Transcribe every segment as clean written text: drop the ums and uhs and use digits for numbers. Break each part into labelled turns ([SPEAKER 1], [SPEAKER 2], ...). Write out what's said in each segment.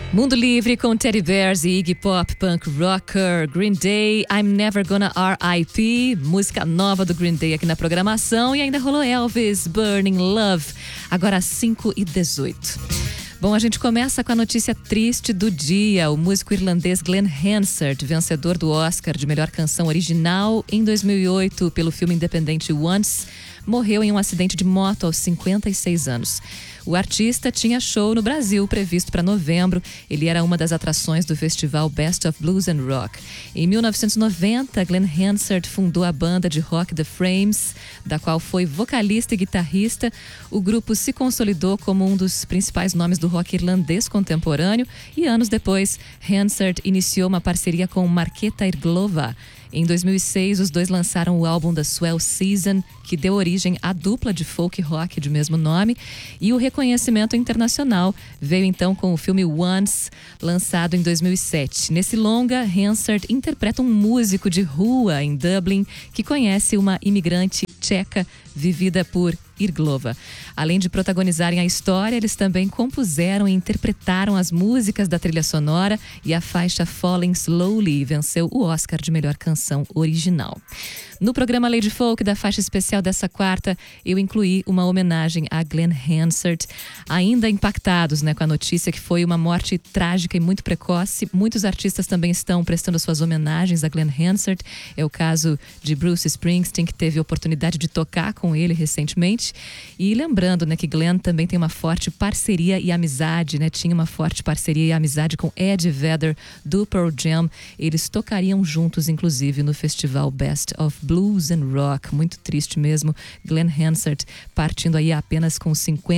[SPEAKER 1] Mundo Livre com Teddy Bears e Iggy Pop, punk rocker, Green Day, I'm Never Gonna R.I.P., música nova do Green Day aqui na programação, e ainda rolou Elvis, Burning Love, agora às 5h18. Bom, a gente começa com a notícia triste do dia. O músico irlandês Glenn Hansard, vencedor do Oscar de melhor canção original em 2008 pelo filme independente Once, morreu em um acidente de moto aos 56 anos. O artista tinha show no Brasil previsto para novembro. Ele era uma das atrações do festival Best of Blues and Rock. Em 1990, Glenn Hansard fundou a banda de rock The Frames, da qual foi vocalista e guitarrista. O grupo se consolidou como um dos principais nomes do rock irlandês contemporâneo e anos depois, Hansard iniciou uma parceria com Markéta Irglova. Em 2006, os dois lançaram o álbum The Swell Season, que deu origem à dupla de folk rock de mesmo nome, e o reconhecimento internacional veio então com o filme Once, lançado em 2007. Nesse longa, Hansard interpreta um músico de rua em Dublin que conhece uma imigrante tcheca vivida por Irglova. Além de protagonizarem a história, eles também compuseram e interpretaram as músicas da trilha sonora, e a faixa Falling Slowly venceu o Oscar de melhor canção original. No programa Lady Folk da faixa especial dessa quarta, eu incluí uma homenagem a Glenn Hansard, ainda impactados, com a notícia que foi uma morte trágica e muito precoce. Muitos artistas também estão prestando suas homenagens a Glenn Hansard. É o caso de Bruce Springsteen, que teve a oportunidade de tocar com ele recentemente. E lembrando, que Glenn também tem uma forte parceria e amizade, tinha uma forte parceria e amizade com Eddie Vedder do Pearl Jam. Eles tocariam juntos, inclusive, no festival Best of Blues and Rock. Muito triste mesmo, Glenn Hansard partindo aí apenas com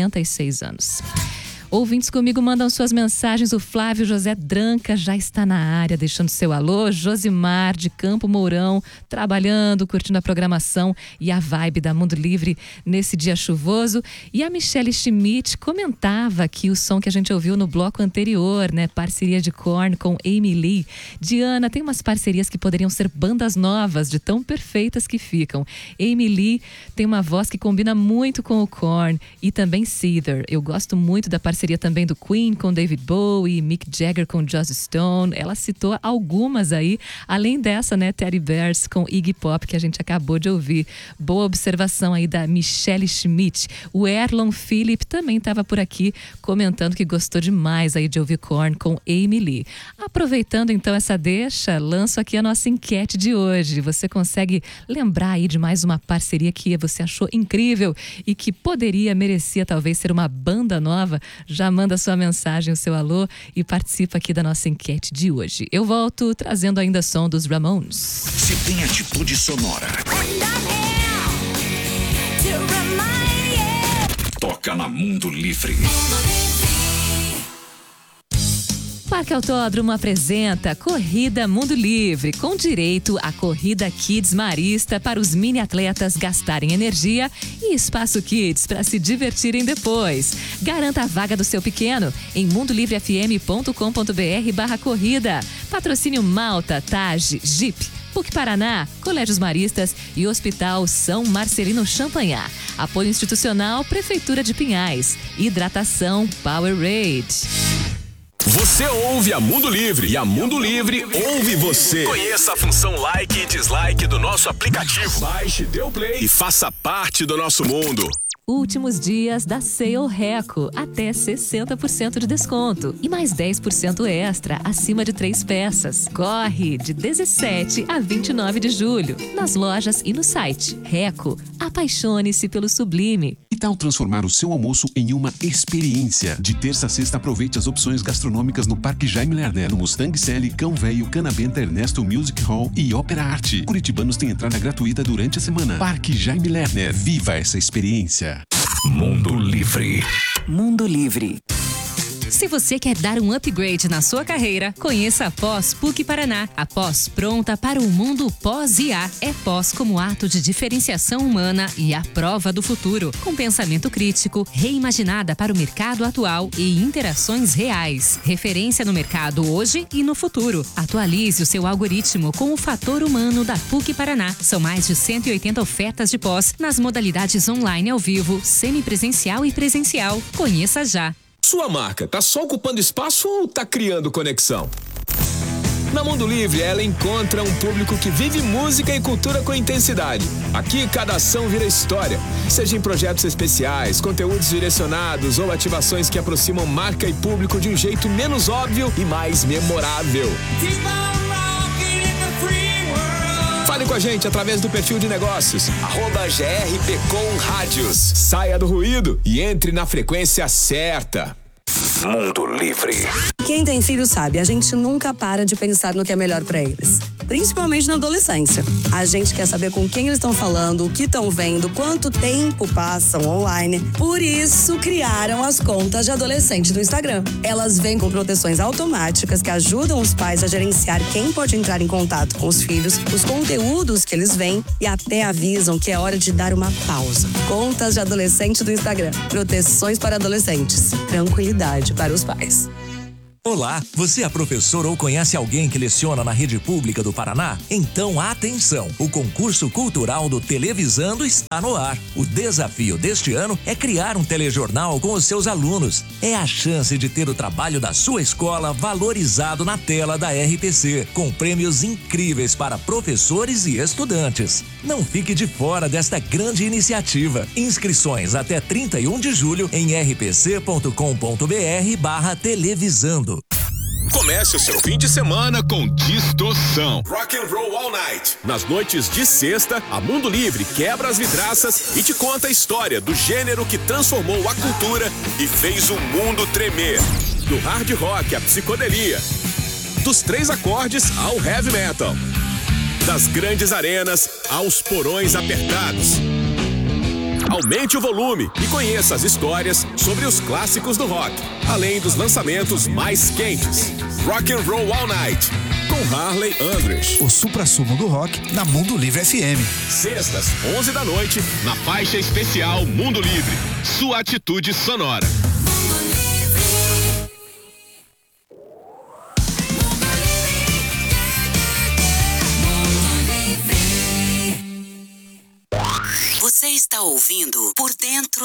[SPEAKER 1] 56 anos. Ouvintes comigo mandam suas mensagens. O Flávio José Dranca já está na área, deixando seu alô. Josimar de Campo Mourão, trabalhando, curtindo a programação e a vibe da Mundo Livre nesse dia chuvoso. E a Michelle Schmidt comentava aqui o som que a gente ouviu no bloco anterior, parceria de Korn com Amy Lee. Diana, tem umas parcerias que poderiam ser bandas novas, de tão perfeitas que ficam. Amy Lee tem uma voz que combina muito com o Korn, e também Seether. Eu gosto muito da parceria também do Queen com David Bowie, Mick Jagger com Joss Stone. Ela citou algumas aí, além dessa, Teddy Bears com Iggy Pop, que a gente acabou de ouvir. Boa observação aí da Michelle Schmidt. O Erlon Philip também estava por aqui comentando que gostou demais aí de ouvir Korn com Amy Lee. Aproveitando então essa deixa, lanço aqui a nossa enquete de hoje. Você consegue lembrar aí de mais uma parceria que você achou incrível e que merecia talvez ser uma banda nova? Já manda sua mensagem, o seu alô, e participa aqui da nossa enquete de hoje. Eu volto trazendo ainda som dos Ramones.
[SPEAKER 2] Se tem atitude sonora, toca na Mundo Livre.
[SPEAKER 1] Parque Autódromo apresenta Corrida Mundo Livre, com direito à corrida Kids Marista para os mini atletas gastarem energia e espaço Kids para se divertirem depois. Garanta a vaga do seu pequeno em mundolivrefm.com.br/corrida. Patrocínio Malta, Tage, Jeep, PUC Paraná, Colégios Maristas e Hospital São Marcelino Champagnat. Apoio institucional, Prefeitura de Pinhais. Hidratação Powerade.
[SPEAKER 3] Você ouve a Mundo Livre e a Mundo Livre ouve você. Conheça a função like e dislike do nosso aplicativo. Baixe, dê o play e faça parte do nosso mundo.
[SPEAKER 1] Últimos dias da Sale Reco, até 60% de desconto e mais 10% extra acima de 3 peças. Corre de 17 a 29 de julho, nas lojas e no site. Reco, apaixone-se pelo sublime.
[SPEAKER 4] Que tal transformar o seu almoço em uma experiência? De terça a sexta, aproveite as opções gastronômicas no Parque Jaime Lerner, no Mustang Sally, Cão Velho, Canabenta, Ernesto Music Hall e Ópera Arte. Curitibanos têm entrada gratuita durante a semana. Parque Jaime Lerner, viva essa experiência.
[SPEAKER 2] Mundo Livre.
[SPEAKER 5] Mundo Livre. Se você quer dar um upgrade na sua carreira, conheça a Pós PUC Paraná. A Pós pronta para o mundo pós-IA. É pós como ato de diferenciação humana e a prova do futuro, com pensamento crítico, reimaginada para o mercado atual e interações reais. Referência no mercado hoje e no futuro. Atualize o seu algoritmo com o fator humano da PUC Paraná. São mais de 180 ofertas de pós nas modalidades online ao vivo, semipresencial e presencial. Conheça já.
[SPEAKER 3] Sua marca tá só ocupando espaço ou tá criando conexão? Na Mundo Livre, ela encontra um público que vive música e cultura com intensidade. Aqui, cada ação vira história. Seja em projetos especiais, conteúdos direcionados ou ativações que aproximam marca e público de um jeito menos óbvio e mais memorável. Fale com a gente através do perfil de negócios, @GRPcom Rádios. Saia do ruído e entre na frequência certa.
[SPEAKER 2] Mundo Livre.
[SPEAKER 6] Quem tem filho sabe, a gente nunca para de pensar no que é melhor pra eles. Principalmente na adolescência. A gente quer saber com quem eles estão falando, o que estão vendo, quanto tempo passam online. Por isso, criaram as contas de adolescente do Instagram. Elas vêm com proteções automáticas que ajudam os pais a gerenciar quem pode entrar em contato com os filhos, os conteúdos que eles veem e até avisam que é hora de dar uma pausa. Contas de adolescente do Instagram. Proteções para adolescentes. Tranquilidade para os pais.
[SPEAKER 7] Olá, você é professor ou conhece alguém que leciona na rede pública do Paraná? Então atenção, o concurso cultural do Televisando está no ar. O desafio deste ano é criar um telejornal com os seus alunos. É a chance de ter o trabalho da sua escola valorizado na tela da RPC, com prêmios incríveis para professores e estudantes. Não fique de fora desta grande iniciativa. Inscrições até 31 de julho em rpc.com.br/televisando.
[SPEAKER 3] Comece o seu fim de semana com Distorção. Rock and Roll All Night. Nas noites de sexta, a Mundo Livre quebra as vidraças e te conta a história do gênero que transformou a cultura e fez o mundo tremer. Do hard rock à psicodelia. Dos 3 acordes ao heavy metal. Das grandes arenas aos porões apertados. Aumente o volume e conheça as histórias sobre os clássicos do rock, além dos lançamentos mais quentes. Rock and Roll All Night, com Harley Andress.
[SPEAKER 8] O suprassumo do rock na Mundo Livre FM.
[SPEAKER 3] Sextas, 11 da noite, na faixa especial Mundo Livre. Sua atitude sonora.
[SPEAKER 9] Você está ouvindo Por Dentro